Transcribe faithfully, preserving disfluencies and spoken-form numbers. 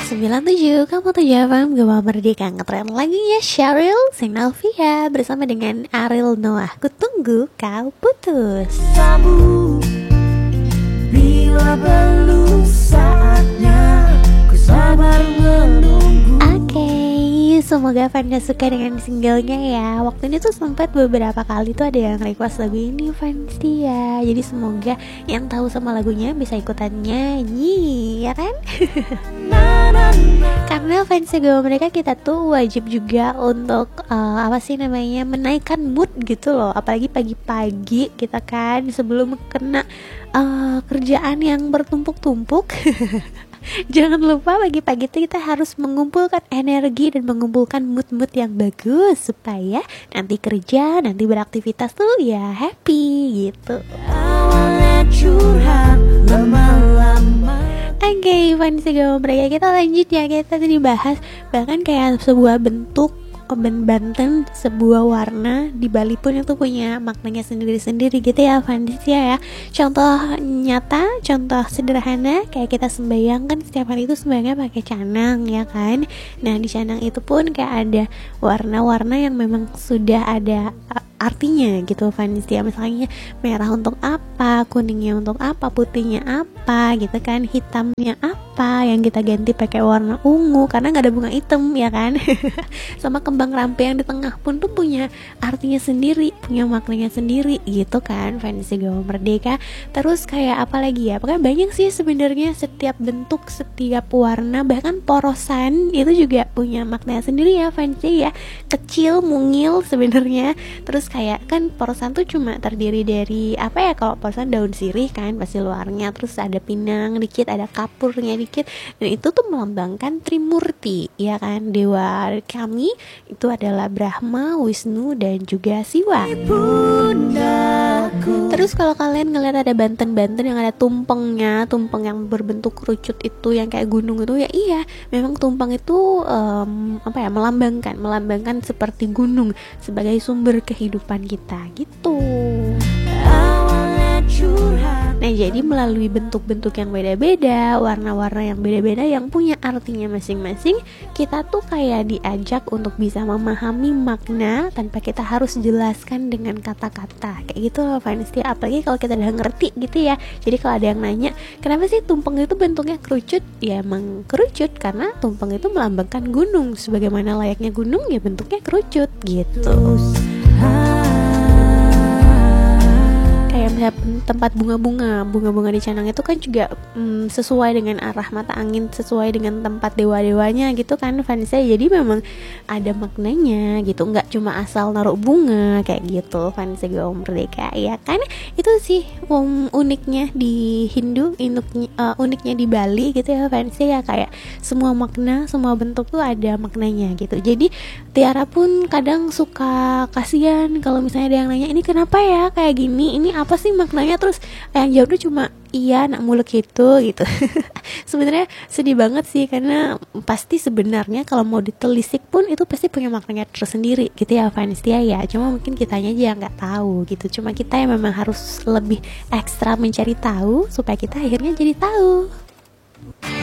sembilan tujuh, kamu tuh jawab Gema Merdeka ngetren lagunya Cheryl Sinalvia bersama dengan Ariel Noah. Kutunggu kau putus. Sabu, bila perlu saatnya ku sabar menunggu. Oke, semoga Fanda suka dengan singlenya ya. Waktu ini tuh sempat beberapa kali tuh ada yang request lagu ini Fancy ya. Jadi semoga yang tahu sama lagunya bisa ikutan nyanyi, ya kan? Karena fans Gema Merdeka kita tuh wajib juga untuk uh, apa sih namanya menaikkan mood gitu loh. Apalagi pagi-pagi kita kan sebelum kena uh, kerjaan yang bertumpuk-tumpuk. Jangan lupa pagi-pagi itu kita harus mengumpulkan energi dan mengumpulkan mood-mood yang bagus supaya nanti kerja, nanti beraktivitas tuh ya happy gitu. Awalnya curhat lama-lama. Oke, okay, fans Gema Merdeka kita lanjut ya. Kita tadi bahas bahkan kayak sebuah bentuk ben Banten, sebuah warna di Bali pun itu punya maknanya sendiri-sendiri gitu ya fans ya. Contoh nyata, contoh sederhana kayak kita sembahyang kan setiap hari itu sembahyangnya pakai canang ya kan. Nah di canang itu pun kayak ada warna-warna yang memang sudah ada artinya gitu fans ya. Misalnya merah untuk apa, kuningnya untuk apa, putihnya apa gitu kan, hitamnya apa yang kita ganti pakai warna ungu karena nggak ada bunga hitam ya kan. Sama kembang rampe yang di tengah pun tuh punya artinya sendiri, punya maknanya sendiri gitu kan fans Gema Merdeka. Terus kayak apa lagi ya, pokoknya banyak sih sebenarnya. Setiap bentuk, setiap warna, bahkan porosan itu juga punya maknanya sendiri ya fans ya. Kecil, mungil sebenarnya. Terus kayak kan porosan tuh cuma terdiri dari apa ya, kalau porosan daun sirih kan pasti luarnya, terus ada pinang dikit, ada kapurnya dikit, dan itu tuh melambangkan Trimurti ya kan, dewa kami itu adalah Brahma, Wisnu dan juga Siwa. Terus kalau kalian ngeliat ada Banten-Banten yang ada tumpengnya, tumpeng yang berbentuk kerucut itu yang kayak gunung itu ya, iya memang tumpeng itu um, apa ya, melambangkan melambangkan seperti gunung sebagai sumber kehidupan kita gitu. Nah jadi melalui bentuk-bentuk yang beda-beda, warna-warna yang beda-beda yang punya artinya masing-masing, kita tuh kayak diajak untuk bisa memahami makna tanpa kita harus jelaskan dengan kata-kata kayak gitu loh fans ya. Apalagi kalau kita udah ngerti gitu ya. Jadi kalau ada yang nanya kenapa sih tumpeng itu bentuknya kerucut, ya emang kerucut karena tumpeng itu melambangkan gunung, sebagaimana layaknya gunung ya bentuknya kerucut gitu. Kayak misalnya tempat bunga-bunga, bunga-bunga di canang itu kan juga mm, sesuai dengan arah mata angin, sesuai dengan tempat dewa-dewanya gitu kan fans saya. Jadi memang ada maknanya gitu, nggak cuma asal naruh bunga kayak gitu fans Gema Merdeka ya kan. Itu sih um, uniknya di Hindu, uniknya, uh, uniknya di Bali gitu ya fans ya. Kayak semua makna, semua bentuk tuh ada maknanya gitu. Jadi Tiara pun kadang suka kasihan kalau misalnya ada yang nanya ini kenapa ya kayak gini, ini apa sih maknanya, terus yang jawabnya cuma iya nak muluk gitu gitu. Sebenarnya sedih banget sih karena pasti sebenarnya kalau mau ditelisik pun itu pasti punya maknanya tersendiri gitu ya fans dia ya. Cuma mungkin kitanya aja nggak tahu gitu. Cuma kita yang memang harus lebih ekstra mencari tahu supaya kita akhirnya jadi tahu.